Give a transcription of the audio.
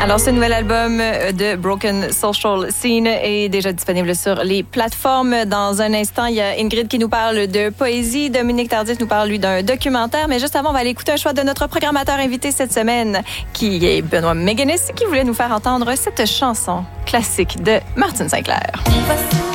Alors, ce nouvel album de Broken Social Scene est déjà disponible sur les plateformes. Dans un instant, il y a Ingrid qui nous parle de poésie. Dominique Tardif nous parle, lui, d'un documentaire. Mais juste avant, on va aller écouter un choix de notre programmateur invité cette semaine, qui est Benoît McGuinness, qui voulait nous faire entendre cette chanson classique de Martin Sinclair.